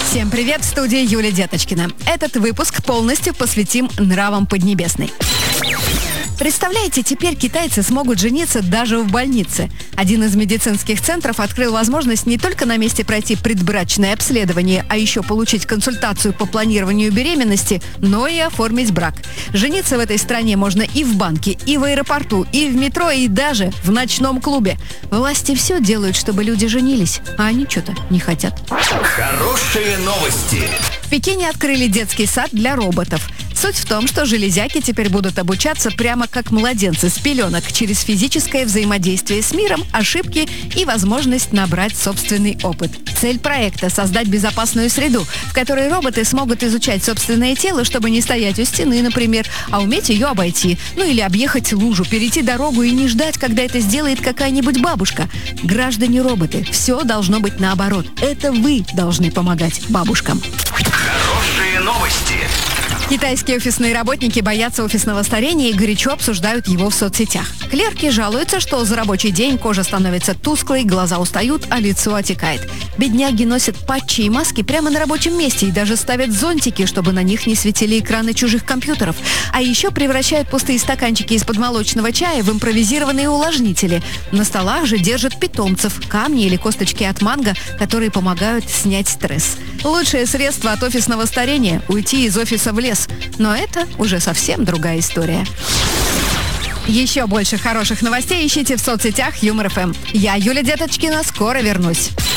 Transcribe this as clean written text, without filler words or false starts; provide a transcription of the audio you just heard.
Всем привет, в студии Юлия Деточкина. Этот выпуск полностью посвятим нравам Поднебесной. Представляете, теперь китайцы смогут жениться даже в больнице. Один из медицинских центров открыл возможность не только на месте пройти предбрачное обследование, а еще получить консультацию по планированию беременности, но и оформить брак. Жениться в этой стране можно и в банке, и в аэропорту, и в метро, и даже в ночном клубе. Власти все делают, чтобы люди женились, а они что-то не хотят. Хорошие новости. В Пекине открыли детский сад для роботов. Суть в том, что железяки теперь будут обучаться прямо как младенцы с пеленок через физическое взаимодействие с миром, ошибки и возможность набрать собственный опыт. Цель проекта – создать безопасную среду, в которой роботы смогут изучать собственное тело, чтобы не стоять у стены, например, а уметь ее обойти. Ну или объехать лужу, перейти дорогу и не ждать, когда это сделает какая-нибудь бабушка. Граждане-роботы, все должно быть наоборот. Это вы должны помогать бабушкам. Хорошие новости. Китайские офисные работники боятся офисного старения и горячо обсуждают его в соцсетях. Клерки жалуются, что за рабочий день кожа становится тусклой, глаза устают, а лицо отекает. Бедняги носят патчи и маски прямо на рабочем месте и даже ставят зонтики, чтобы на них не светили экраны чужих компьютеров. А еще превращают пустые стаканчики из-под молочного чая в импровизированные увлажнители. На столах же держат питомцев, камни или косточки от манго, которые помогают снять стресс. Лучшее средство от офисного старения – уйти из офиса в лес. Но это уже совсем другая история. Еще больше хороших новостей ищите в соцсетях Юмор ФМ. Я, Юлия Деточкина, скоро вернусь.